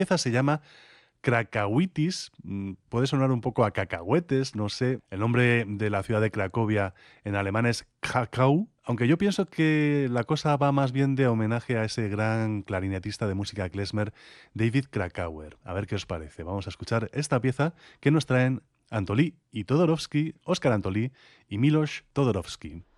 pieza se llama Krakauitis, puede sonar un poco a cacahuetes, no sé. El nombre de la ciudad de Cracovia en alemán es Krakau, aunque yo pienso que la cosa va más bien de homenaje a ese gran clarinetista de música klezmer, David Krakauer. A ver qué os parece. Vamos a escuchar esta pieza que nos traen Antolí y Todorovsky, Óscar Antolí y Milos Todorovsky.